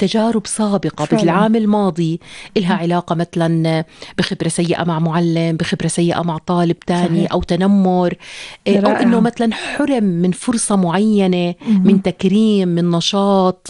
بتجارب سابقة فعلا. بالعام الماضي إلها علاقة مثلا بخبرة سيئة مع معلم، بخبرة سيئة مع طالب تاني، صحيح. أو تنمر، أو رائع. إنه مثلا حرم من فرصة معينة، من تكريم، من نشاط.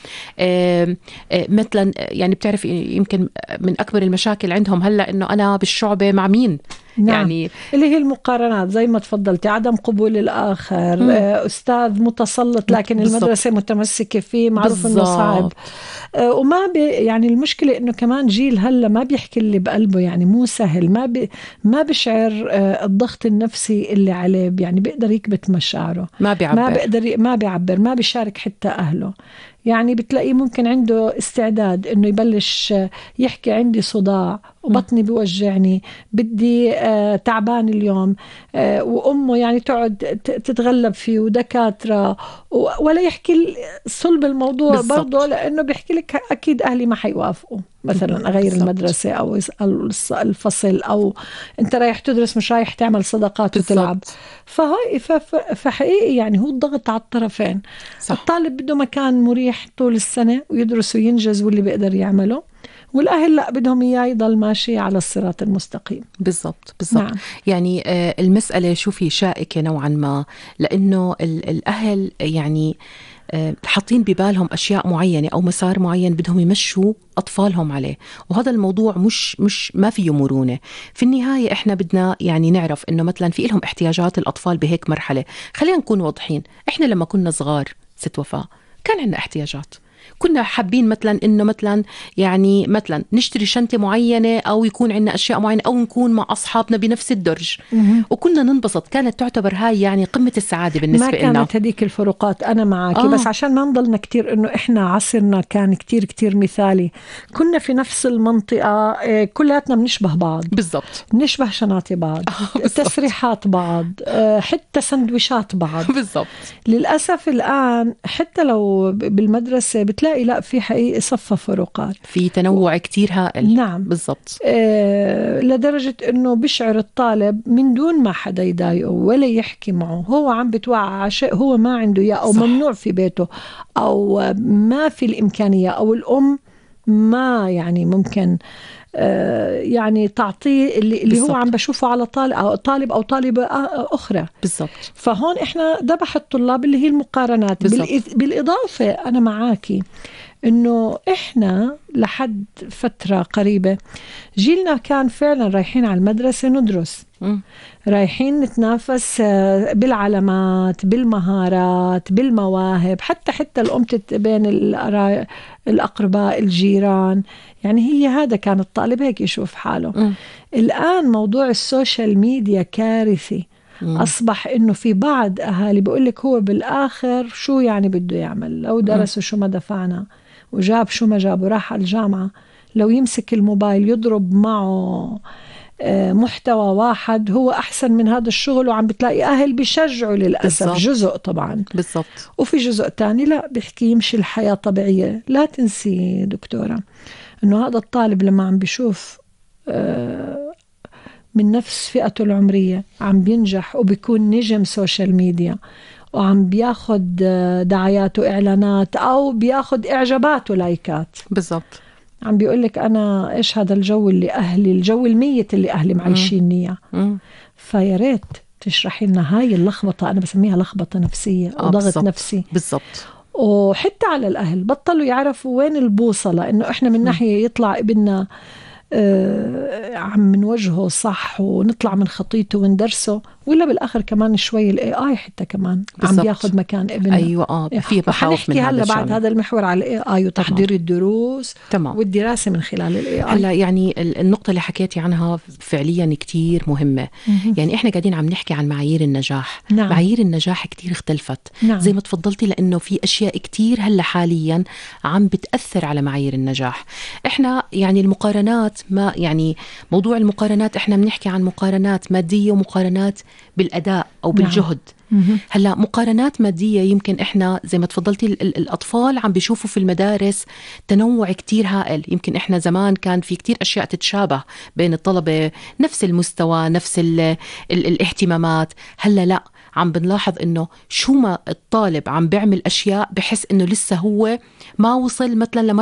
مثلا يعني بتعرف يمكن من أكبر المشاكل عندهم هلأ إنه أنا بالشعبة مع مين. نعم. يعني اللي هي المقارنات زي ما تفضلتي، عدم قبول الآخر، أستاذ متسلط لكن بالضبط. المدرسة متمسكة فيه، معروف إنه صعب. بالضبط. وما يعني المشكلة إنه كمان جيل هلا ما بيحكي اللي بقلبه، يعني مو سهل، ما بشعر الضغط النفسي اللي عليه، يعني بيقدر يكبت مشاعره، ما بيعبر. ما بيعبر، ما بيشارك حتى أهله. يعني بتلاقيه ممكن عنده استعداد إنه يبلش يحكي عندي صداع وبطني بيوجعني، بدي تعبان اليوم، وأمه يعني تقعد تتغلب فيه ودكاترة، ولا يحكي صلب الموضوع. بالضبط. برضه لأنه بيحكي لك أكيد أهلي ما حيوافقوا مثلا أغير بالضبط. المدرسة أو الفصل، أو أنت رايح تدرس مش رايح تعمل صداقات وتلعب. فهاي فحقيقي يعني هو الضغط على الطرفين. صح. الطالب بده مكان مريح طول السنة ويدرس وينجز واللي بيقدر يعمله، والأهل لا، بدهم إياه يضل ماشي على الصراط المستقيم. بالضبط. بالضبط. نعم. يعني المسألة شوفي شائكة نوعا ما، لأنه الأهل يعني حاطين ببالهم أشياء معينة أو مسار معين بدهم يمشوا أطفالهم عليه، وهذا الموضوع مش ما فيه مرونة. في النهاية إحنا بدنا يعني نعرف إنه مثلا في لهم احتياجات الأطفال بهيك مرحلة. خلينا نكون واضحين، إحنا لما كنا صغار ست وفاء كان عندنا احتياجات، كنا حابين مثلا إنه مثلا يعني مثلا نشتري شنطة معينة، أو يكون عندنا أشياء معينة، أو نكون مع أصحابنا بنفس الدرج وكنا ننبسط. كانت تعتبر هاي يعني قمة السعادة بالنسبة لنا. ما كانت هذيك الفروقات. أنا معك. بس عشان ما نضلنا كتير إنه إحنا عصرنا كان كتير كتير مثالي، كنا في نفس المنطقة، كلاتنا بنشبه بعض. بالضبط. بنشبه شناطي بعض، تسريحات بعض، حتى سندويشات بعض. بالضبط. للأسف الآن حتى لو بالمدرسة بتلاقي لا، في حقيقة صفة فروقات، في تنوع كتير هائل. نعم. بالضبط. لدرجة إنه بشعر الطالب من دون ما حدا يضايقه ولا يحكي معه، هو عم بتوعى شيء هو ما عنده إياه، أو صح. ممنوع في بيته، أو ما في الإمكانية، أو الأم ما يعني ممكن يعني تعطيه اللي هو عم بشوفه على طالب أو طالبة أخرى. بالضبط. فهون إحنا ذبح الطلاب اللي هي المقارنات. بالإضافة أنا معاكي إنه إحنا لحد فترة قريبة جيلنا كان فعلا رايحين على المدرسة ندرس، رايحين نتنافس بالعلامات، بالمهارات، بالمواهب، حتى الأم بين الأقرباء، الجيران. يعني هي هذا كان الطالب هيك يشوف حاله. الآن موضوع السوشيال ميديا كارثي. أصبح إنه في بعض أهالي بيقولك هو بالآخر شو يعني بده يعمل، لو درس شو ما دفعنا وجاب شو ما جاب وراح على الجامعة، لو يمسك الموبايل يضرب معه محتوى واحد هو أحسن من هذا الشغل. وعم بتلاقي أهل بيشجعوا للأسف. بالزبط. جزء طبعا. بالضبط. وفي جزء تاني لا، بيحكي يمشي الحياة طبيعية. لا تنسي دكتورة إنه هذا الطالب لما عم بيشوف من نفس فئته العمرية عم بينجح وبيكون نجم سوشيال ميديا، وعم بياخد دعايات وإعلانات، أو بياخد إعجابات ولايكات. بالضبط. عم بيقولك أنا إيش هذا الجو اللي أهلي، الجو الميت اللي أهلي معيشيني إياه. فيا ريت تشرحي لنا هاي اللخبطة، أنا بسميها لخبطة نفسية أو ضغط بالزبط. نفسي. بالضبط. وحتى على الأهل بطلوا يعرفوا وين البوصلة، إنه إحنا من ناحية يطلع ابننا عم نوجهه صح ونطلع من خطيته وندرسه، ولا بالآخر كمان شوي الAI حتى كمان بالزبط. عم بياخد مكان ابننا. أيوة. في مخاوف من هلا بعد هذا المحور على الAI وتحضير الدروس. تمام. والدراسة من خلال الAI. هلا يعني النقطة اللي حكيتي عنها فعليا كتير مهمة. يعني إحنا قاعدين عم نحكي عن معايير النجاح. نعم. معايير النجاح كتير اختلفت. نعم. زي ما تفضلتي، لأنه في أشياء كتير هلا حاليا عم بتأثر على معايير النجاح. إحنا يعني المقارنات، ما يعني موضوع المقارنات إحنا بنحكي عن مقارنات مادية ومقارنات بالأداء أو بالجهد. هلا مقارنات مادية يمكن إحنا زي ما تفضلتي الأطفال عم بيشوفوا في المدارس تنوع كتير هائل. يمكن إحنا زمان كان في كتير أشياء تتشابه بين الطلبة، نفس المستوى، نفس الاهتمامات. هلا لا، عم بنلاحظ إنه شو ما الطالب عم بيعمل أشياء بحس إنه لسه هو ما وصل مثلا